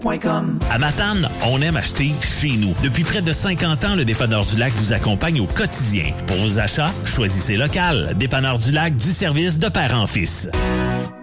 dépanneursdulac.com. À Matane, on aime acheter chez nous. Depuis près de 50 ans, le Dépanneur du Lac vous accompagne au quotidien. Pour vos achats, choisissez local. Dépanneur du Lac, du service de père en fils.